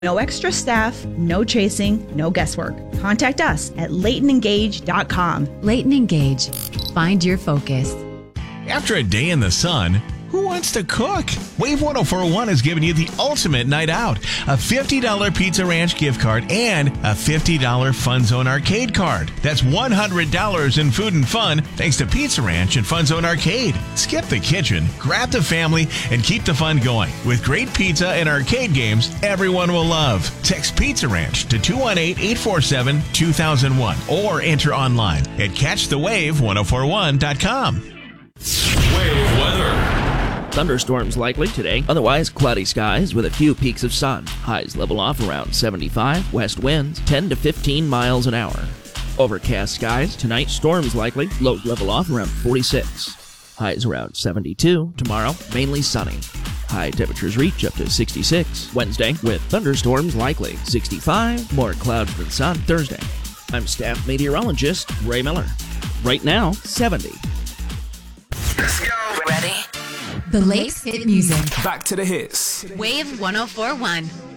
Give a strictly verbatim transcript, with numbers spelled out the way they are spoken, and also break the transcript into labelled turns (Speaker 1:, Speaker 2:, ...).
Speaker 1: No extra staff, no chasing, no guesswork. Contact us at Leighton Engage dot com.
Speaker 2: Leighton Engage. Find your focus.
Speaker 3: After a day in the sun, who wants to cook? Wave one oh four point one is giving you the ultimate night out. A fifty dollars Pizza Ranch gift card and a fifty dollars Fun Zone Arcade card. That's one hundred dollars in food and fun thanks to Pizza Ranch and Fun Zone Arcade. Skip the kitchen, grab the family, and keep the fun going. With great pizza and arcade games everyone will love. Text Pizza Ranch to two one eight, eight four seven, two thousand one or enter online at catch the wave one oh four one dot com.
Speaker 4: Wave weather.
Speaker 5: Thunderstorms likely today, otherwise cloudy skies with a few peaks of sun. Highs level off around seventy-five, west winds ten to fifteen miles an hour. Overcast skies tonight, storms likely, lows level off around forty-six. Highs around seventy-two, tomorrow mainly sunny. High temperatures reach up to sixty-six. Wednesday with thunderstorms likely, sixty-five, more clouds than sun Thursday. I'm staff meteorologist Ray Miller. Right now, seventy.
Speaker 4: Let's go.
Speaker 2: Ready? The Lakes hit music.
Speaker 4: Back to the hits.
Speaker 2: Wave one oh four point one.